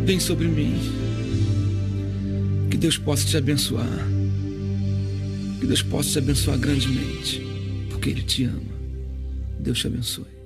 vem sobre mim. Que Deus possa te abençoar. Que Deus possa te abençoar grandemente, porque Ele te ama. Deus te abençoe.